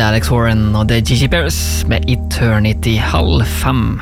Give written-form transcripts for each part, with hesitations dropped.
Det Alex Warren og det Gigi Bears med Eternity 4:30.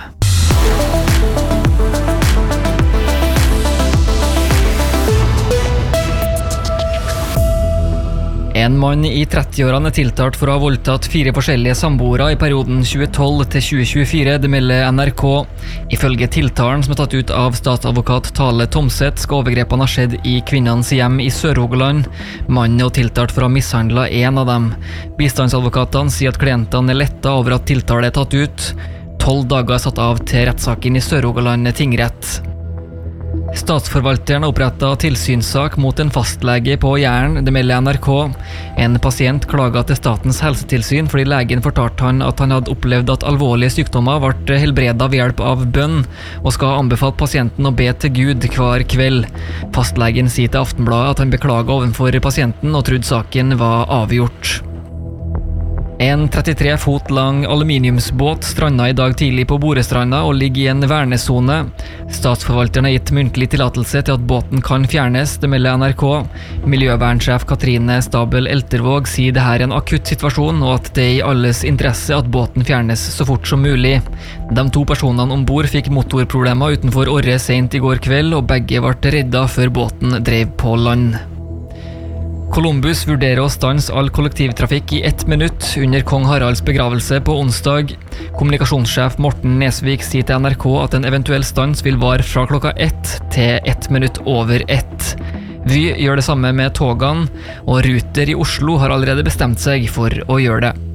En mann i 30-årene tiltalt for å ha voldtatt 4 forskjellige samboere i perioden 2012 til 2024, det melder NRK. Ifølge tiltalen som er tatt ut av statsadvokat Tale Tomseth, skal overgrepene ha skjedd i kvinnenes hjem i Sør-Rogaland. Mannen er tiltalt for å ha mishandlet en av dem. Bistandsadvokatene sier at klientene er lettet over at tiltale er tatt ut. 12 dager er satt av til rettssaken i Sør-Rogaland tingrett. Statsforvalteren har opprettet tilsynssak mot en fastlege på Jæren, det melder NRK. En pasient klaget til Statens helsetilsyn fordi legen fortalte han at han hadde opplevd at alvorlige sykdommer ble helbredet ved hjelp av bønn, og skal ha anbefalt pasienten å be til Gud hver kveld. Fastlegen sier til Aftenbladet at han beklaget overfor pasienten og trodde saken var avgjort. En 33 fot lang aluminiumsbåt strandet i dag tidlig på Borestranda og ligger i en vernesone. Statsforvalteren har gitt muntlig tillatelse til at båten kan fjernes, det melder NRK. Miljøvernsjef Katrine Stabel Eltervåg sier det her er en akutt situasjon, og at det er i alles interesse at båten fjernes så fort som mulig. De 2 personene ombord fikk motorproblemer utenfor Orre sent i går kveld, og begge ble reddet før båten drev på land. Columbus vurderer å stanse all kollektivtrafikk i 1 minutt under Kong Haralds begravelse på onsdag. Kommunikasjonssjef Morten Nesvik sier til NRK at en eventuell stans vil vare fra klokka 1 til 1 minutt over 1. Vy gjør det samme med togene, og Ruter i Oslo har allerede bestemt seg for å gjøre det.